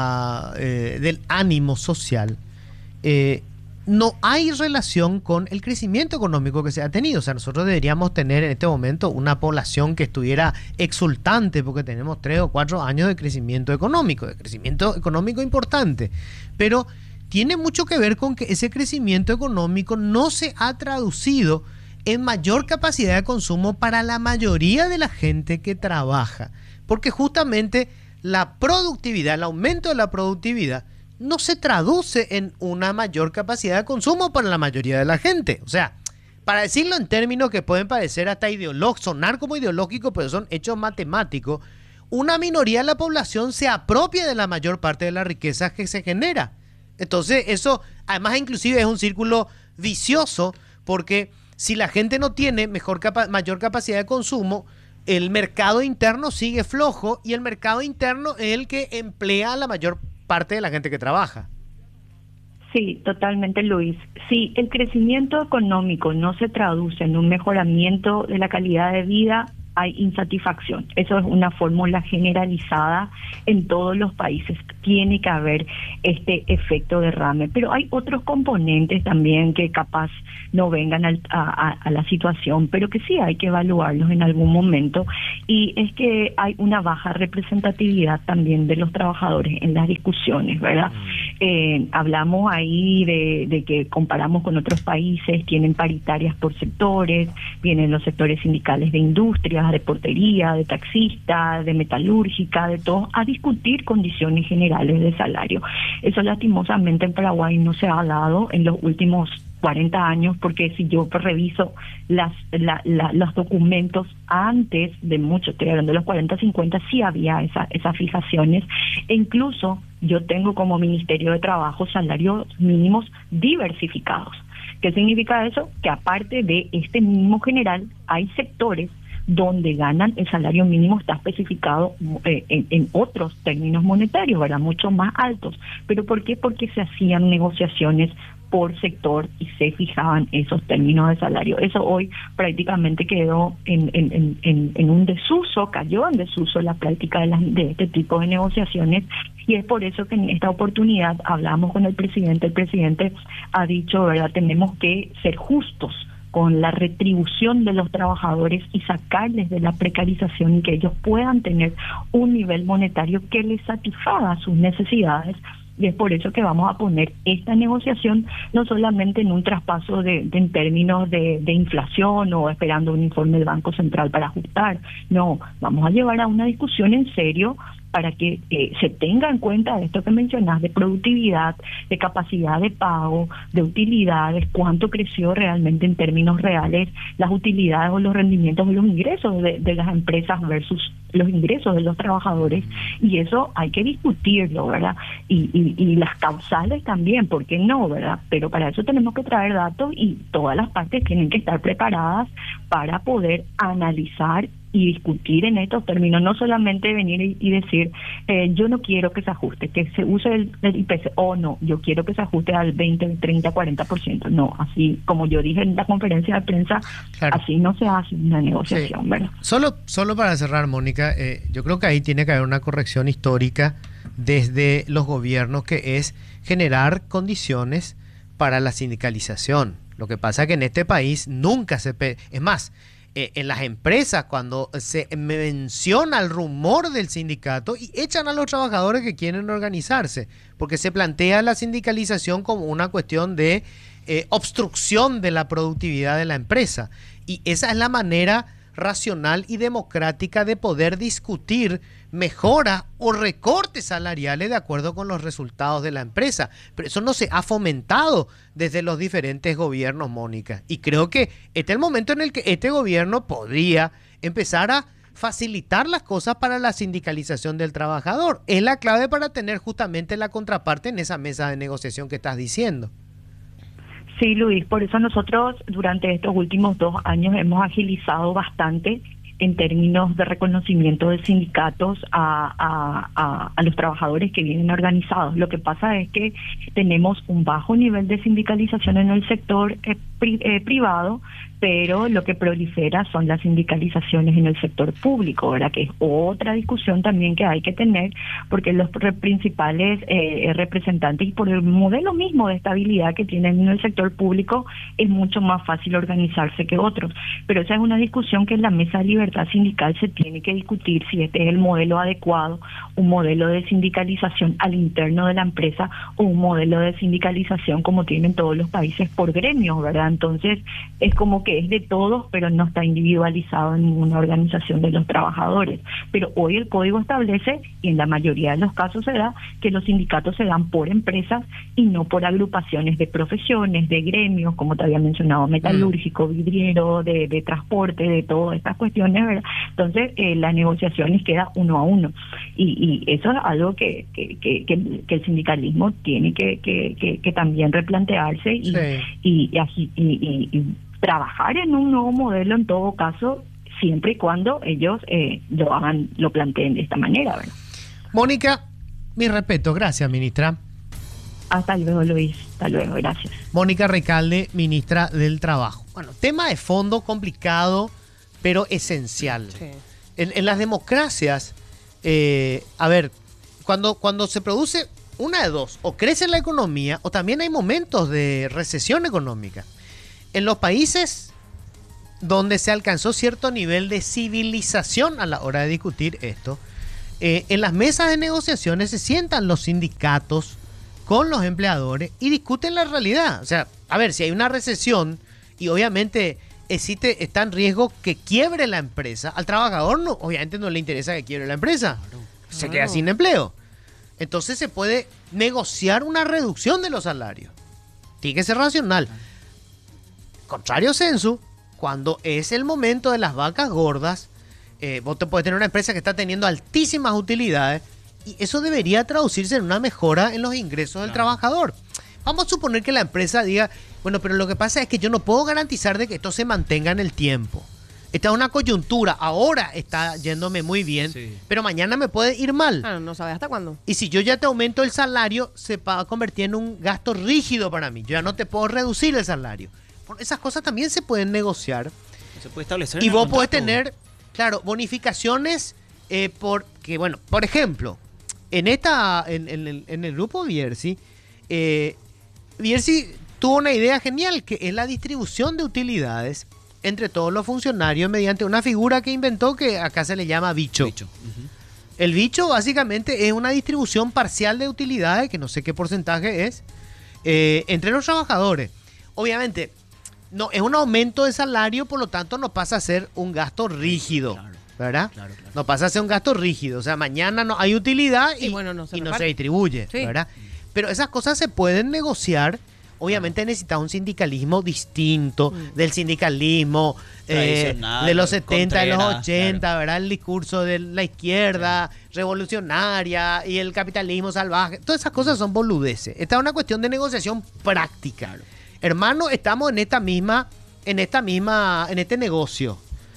la eh, del ánimo social, eh, no hay relación con el crecimiento económico que se ha tenido. O sea, nosotros deberíamos tener en este momento una población que estuviera exultante porque tenemos tres o cuatro años de crecimiento económico, de crecimiento económico importante, pero tiene mucho que ver con que ese crecimiento económico no se ha traducido en mayor capacidad de consumo para la mayoría de la gente que trabaja, porque justamente la productividad, el aumento de la productividad, no se traduce en una mayor capacidad de consumo para la mayoría de la gente. O sea, para decirlo en términos que pueden parecer hasta ideológicos, sonar como ideológicos, pero son hechos matemáticos, una minoría de la población se apropia de la mayor parte de la riqueza que se genera. Entonces, eso, además, inclusive es un círculo vicioso, porque si la gente no tiene mejor capa- mayor capacidad de consumo, el mercado interno sigue flojo y el mercado interno es el que emplea a la mayor parte de la gente que trabaja. Sí, totalmente, Luis. Si el crecimiento económico no se traduce en un mejoramiento de la calidad de vida, hay insatisfacción. Eso es una fórmula generalizada en todos los países. Tiene que haber este efecto derrame. Pero hay otros componentes también que capaz no vengan al, a, a, a la situación, pero que sí hay que evaluarlos en algún momento. Y es que hay una baja representatividad también de los trabajadores en las discusiones, ¿verdad? Eh, hablamos ahí de, de que comparamos con otros países, tienen paritarias por sectores, vienen los sectores sindicales de industria, de portería, de taxista, de metalúrgica, de todo, a discutir condiciones generales de salario. Eso lastimosamente en Paraguay no se ha dado en los últimos cuarenta años, porque si yo reviso las la, la, los documentos antes de mucho, estoy hablando de los cuarenta, cincuenta, sí había esa, esas fijaciones, e incluso yo tengo como Ministerio de Trabajo salarios mínimos diversificados. ¿Qué significa eso? Que aparte de este mínimo general, hay sectores donde ganan el salario mínimo está especificado eh, en, en otros términos monetarios, ¿verdad? Mucho más altos. ¿Pero por qué? Porque se hacían negociaciones por sector y se fijaban esos términos de salario. Eso hoy prácticamente quedó en, en, en, en, en un desuso, cayó en desuso la práctica de, las, de este tipo de negociaciones, y es por eso que en esta oportunidad hablamos con el presidente. El presidente ha dicho, ¿verdad?, tenemos que ser justos con la retribución de los trabajadores y sacarles de la precarización y que ellos puedan tener un nivel monetario que les satisfaga sus necesidades. Y es por eso que vamos a poner esta negociación no solamente en un traspaso de, de en términos de, de inflación o esperando un informe del Banco Central para ajustar. No, vamos a llevar a una discusión en serio para que eh, se tenga en cuenta esto que mencionás de productividad, de capacidad de pago, de utilidades, cuánto creció realmente en términos reales las utilidades o los rendimientos o los ingresos de, de las empresas versus los ingresos de los trabajadores, y eso hay que discutirlo, ¿verdad? Y, y, y las causales también, ¿por qué no, verdad? Pero para eso tenemos que traer datos y todas las partes tienen que estar preparadas para poder analizar y discutir en estos términos, no solamente venir y, y decir, eh, yo no quiero que se ajuste, que se use el, el I P C, o no, yo quiero que se ajuste al veinte, treinta, cuarenta por ciento. No, así como yo dije en la conferencia de prensa, claro, así no se hace una negociación, sí, ¿verdad? Solo, solo para cerrar, Mónica, eh, yo creo que ahí tiene que haber una corrección histórica desde los gobiernos, que es generar condiciones para la sindicalización. Lo que pasa es que en este país nunca se... Pe- es más, Eh, en las empresas, cuando se menciona el rumor del sindicato, y echan a los trabajadores que quieren organizarse, porque se plantea la sindicalización como una cuestión de eh, obstrucción de la productividad de la empresa. Y esa es la manera racional y democrática de poder discutir mejoras o recortes salariales de acuerdo con los resultados de la empresa. Pero eso no se ha fomentado desde los diferentes gobiernos, Mónica. Y creo que este es el momento en el que este gobierno podría empezar a facilitar las cosas para la sindicalización del trabajador. Es la clave para tener justamente la contraparte en esa mesa de negociación que estás diciendo. Sí, Luis, por eso nosotros durante estos últimos dos años hemos agilizado bastante en términos de reconocimiento de sindicatos a, a, a, a los trabajadores que vienen organizados. Lo que pasa es que tenemos un bajo nivel de sindicalización en el sector eh, pri, eh, privado, pero lo que prolifera son las sindicalizaciones en el sector público, ¿verdad? Que es otra discusión también que hay que tener, porque los re- principales eh, representantes, y por el modelo mismo de estabilidad que tienen en el sector público, es mucho más fácil organizarse que otros. Pero esa es una discusión que en la mesa de libertad sindical se tiene que discutir, si este es el modelo adecuado, un modelo de sindicalización al interno de la empresa o un modelo de sindicalización como tienen todos los países por gremios, ¿verdad? Entonces es como que es de todos, pero no está individualizado en ninguna organización de los trabajadores. Pero hoy el código establece, y en la mayoría de los casos se da, que los sindicatos se dan por empresas y no por agrupaciones de profesiones, de gremios, como te había mencionado, metalúrgico, vidriero, de, de transporte, de todas estas cuestiones, ¿verdad? Entonces eh, las negociaciones queda uno a uno. Y, y eso es algo que, que, que, que, que el sindicalismo tiene que, que, que, que también replantearse y, sí. y, y, y, y, y trabajar en un nuevo modelo en todo caso, siempre y cuando ellos eh, lo hagan, lo planteen de esta manera, ¿verdad? Mónica, mi respeto, gracias, ministra. Hasta luego, Luis, hasta luego, gracias. Mónica Recalde, ministra del Trabajo. Bueno, tema de fondo complicado, pero esencial. Sí. En, en las democracias, eh, a ver, cuando, cuando se produce una de dos, o crece la economía, o también hay momentos de recesión económica. En los países donde se alcanzó cierto nivel de civilización a la hora de discutir esto, eh, en las mesas de negociaciones se sientan los sindicatos con los empleadores y discuten la realidad. O sea, a ver, si hay una recesión y obviamente existe, está en riesgo que quiebre la empresa, al trabajador no, obviamente no le interesa que quiebre la empresa, claro, se claro. queda sin empleo. Entonces se puede negociar una reducción de los salarios. Tiene que ser racional. Contrario censo, cuando es el momento de las vacas gordas, eh, vos te puedes tener una empresa que está teniendo altísimas utilidades y eso debería traducirse en una mejora en los ingresos del claro. trabajador. Vamos a suponer que la empresa diga, bueno, pero lo que pasa es que yo no puedo garantizar de que esto se mantenga en el tiempo. Esta es una coyuntura, ahora está yéndome muy bien, sí. pero mañana me puede ir mal. Ah, no sabes hasta cuándo. Y si yo ya te aumento el salario, se va a convertir en un gasto rígido para mí. Yo ya no te puedo reducir el salario. Esas cosas también se pueden negociar. Se puede establecer. Y vos podés tener, claro, bonificaciones eh, por, que, bueno, por ejemplo, en esta, en, en, el, en el grupo Bierzi, eh, Bierzi tuvo una idea genial, que es la distribución de utilidades entre todos los funcionarios mediante una figura que inventó que acá se le llama bicho. bicho. Uh-huh. El bicho básicamente es una distribución parcial de utilidades, que no sé qué porcentaje es, eh, entre los trabajadores. Obviamente, no es un aumento de salario, por lo tanto no pasa a ser un gasto rígido, claro, ¿verdad? Claro, claro. No pasa a ser un gasto rígido, o sea, mañana no hay utilidad y, y, bueno, no, se, y no se distribuye, sí. ¿verdad? Pero esas cosas se pueden negociar. Obviamente necesita un sindicalismo distinto, mm. del sindicalismo eh, de los setenta, de los ochenta, claro. ¿verdad? El discurso de la izquierda sí. revolucionaria y el capitalismo salvaje. Todas esas cosas son boludeces. Esta es una cuestión de negociación práctica. Claro. Hermano, estamos en esta misma, en esta misma, en este negocio.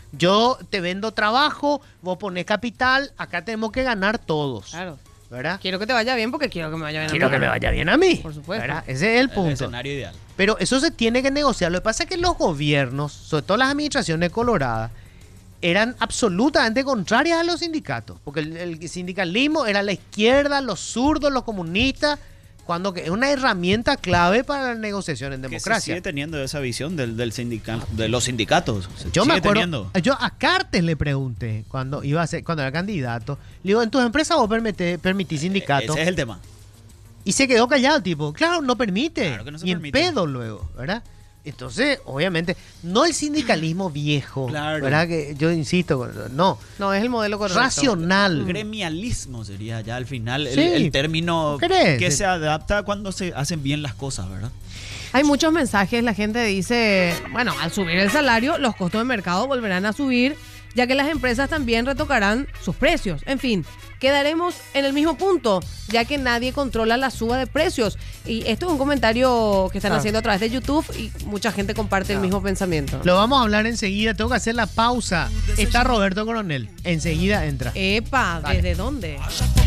Yo te vendo trabajo, vos ponés capital, acá tenemos que ganar todos. Claro. ¿Verdad? Quiero que te vaya bien porque quiero que me vaya bien quiero a mí. Quiero que me vaya bien a mí. Por supuesto. ¿Verdad? Ese es el punto. El escenario ideal. Pero eso se tiene que negociar. Lo que pasa es que los gobiernos, sobre todo las administraciones coloradas, eran absolutamente contrarias a los sindicatos. Porque el, el sindicalismo era la izquierda, los zurdos, los comunistas, cuando que es una herramienta clave para la negociación en democracia. Que se sigue teniendo esa visión del, del sindica, de los sindicatos. Se yo sigue me acuerdo, teniendo. Yo a Cartes le pregunté cuando iba a ser, cuando era candidato, le digo, ¿en tus empresas vos permitís, permitís sindicatos? Ese es el tema. Y se quedó callado, tipo, claro, no permite. Claro que no se y permite. en pedo luego, ¿verdad? Entonces, obviamente, no el sindicalismo viejo, claro. ¿verdad? Que yo insisto, no. No, es el modelo correcto. Racional. Gremialismo sería ya al final el, sí. el término ¿Crees? que se adapta cuando se hacen bien las cosas, ¿verdad? Hay muchos mensajes, la gente dice, bueno, al subir el salario, los costos de mercado volverán a subir, ya que las empresas también retocarán sus precios. En fin, quedaremos en el mismo punto, ya que nadie controla la suba de precios. Y esto es un comentario que están claro. haciendo a través de YouTube y mucha gente comparte claro. el mismo pensamiento. Lo vamos a hablar enseguida, tengo que hacer la pausa. Está Roberto Coronel, enseguida entra. Epa, vale. ¿Desde dónde?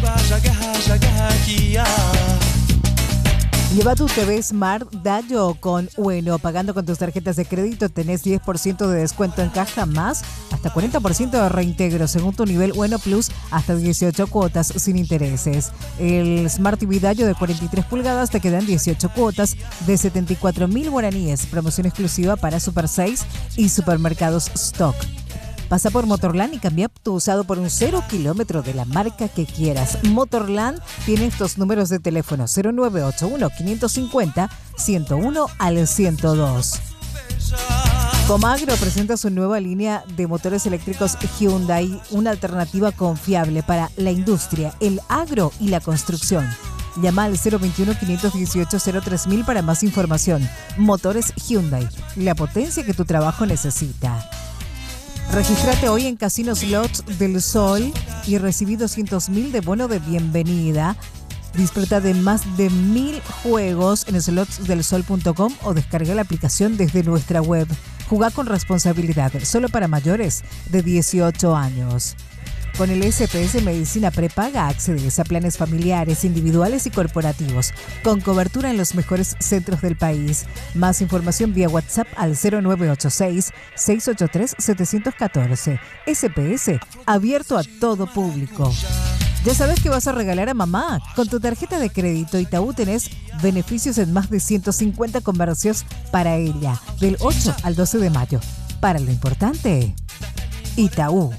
Lleva tu T V Smart Dayo con Bueno. Pagando con tus tarjetas de crédito tenés diez por ciento de descuento en caja más hasta cuarenta por ciento de reintegro según tu nivel Bueno Plus, hasta dieciocho cuotas sin intereses. El Smart T V Dayo de cuarenta y tres pulgadas te quedan dieciocho cuotas de setenta y cuatro mil guaraníes. Promoción exclusiva para Super seis y Supermercados Stock. Pasa por Motorland y cambia tu usado por un cero kilómetro de la marca que quieras. Motorland tiene estos números de teléfono: cero nueve ocho uno, cinco cinco cero, ciento uno al ciento dos. Comagro presenta su nueva línea de motores eléctricos Hyundai, una alternativa confiable para la industria, el agro y la construcción. Llama al cero veintiuno, quinientos dieciocho, cero tres mil para más información. Motores Hyundai, la potencia que tu trabajo necesita. Regístrate hoy en Casino Slots del Sol y recibí doscientos mil de bono de bienvenida. Disfruta de más de mil juegos en slots del sol punto com o descarga la aplicación desde nuestra web. Jugá con responsabilidad, solo para mayores de dieciocho años. Con el S P S Medicina Prepaga accedes a planes familiares, individuales y corporativos, con cobertura en los mejores centros del país. Más información vía WhatsApp al cero nueve ocho seis, seis ocho tres, siete uno cuatro. S P S, abierto a todo público. ¿Ya sabes qué vas a regalar a mamá? Con tu tarjeta de crédito Itaú tenés beneficios en más de ciento cincuenta comercios para ella, del ocho al doce de mayo. Para lo importante, Itaú.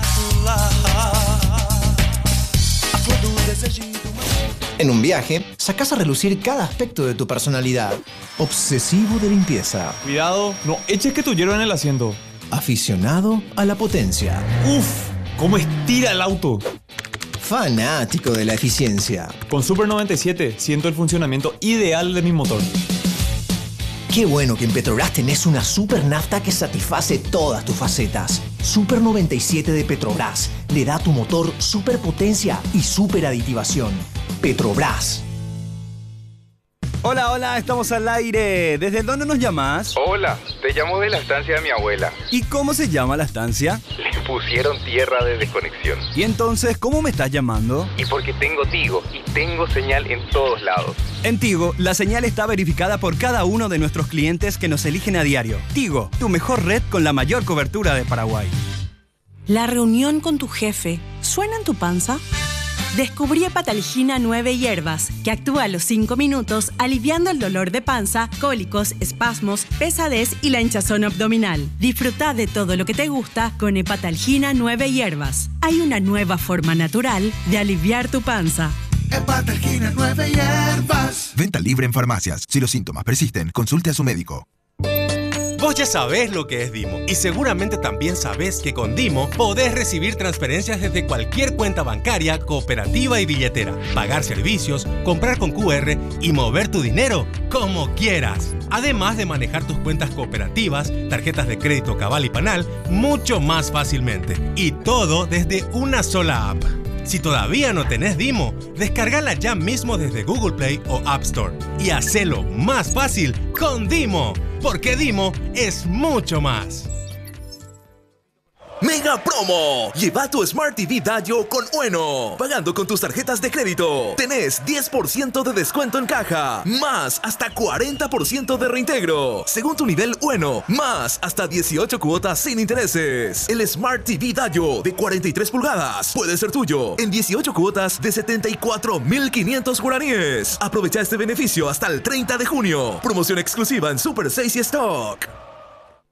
En un viaje, sacás a relucir cada aspecto de tu personalidad. Obsesivo de limpieza. Cuidado, no eches que tu hierba en el asiento. Aficionado a la potencia. Uf, cómo estira el auto. Fanático de la eficiencia. Con Super noventa y siete siento el funcionamiento ideal de mi motor. Qué bueno que en Petrobras tenés una super nafta que satisface todas tus facetas. Super noventa y siete de Petrobras le da a tu motor super potencia y super aditivación. Petrobras. Hola, hola, estamos al aire. ¿Desde dónde nos llamas? Hola, te llamo de la estancia de mi abuela. ¿Y cómo se llama la estancia? Le pusieron tierra de desconexión. ¿Y entonces cómo me estás llamando? Y porque tengo Tigo y tengo señal en todos lados. En Tigo, la señal está verificada por cada uno de nuestros clientes que nos eligen a diario. Tigo, tu mejor red con la mayor cobertura de Paraguay. ¿La reunión con tu jefe suena en tu panza? Descubrí Hepatalgina nueve hierbas, que actúa a los cinco minutos aliviando el dolor de panza, cólicos, espasmos, pesadez y la hinchazón abdominal. Disfruta de todo lo que te gusta con Hepatalgina nueve hierbas. Hay una nueva forma natural de aliviar tu panza. Hepatalgina nueve hierbas. Venta libre en farmacias. Si los síntomas persisten, consulte a su médico. Vos ya sabés lo que es Dimo y seguramente también sabés que con Dimo podés recibir transferencias desde cualquier cuenta bancaria, cooperativa y billetera, pagar servicios, comprar con Q R y mover tu dinero como quieras. Además de manejar tus cuentas cooperativas, tarjetas de crédito Cabal y Panal mucho más fácilmente. Y todo desde una sola app. Si todavía no tenés Dimo, descargala ya mismo desde Google Play o App Store y hacelo más fácil con Dimo, porque Dimo es mucho más. ¡Mega promo! Lleva tu Smart T V Dayo con Ueno. Pagando con tus tarjetas de crédito. Tenés diez por ciento de descuento en caja. Más hasta cuarenta por ciento de reintegro. Según tu nivel Ueno. Más hasta dieciocho cuotas sin intereses. El Smart T V Dayo de cuarenta y tres pulgadas puede ser tuyo en dieciocho cuotas de setenta y cuatro mil quinientos guaraníes. Aprovecha este beneficio hasta el treinta de junio. Promoción exclusiva en Super seis y Stock.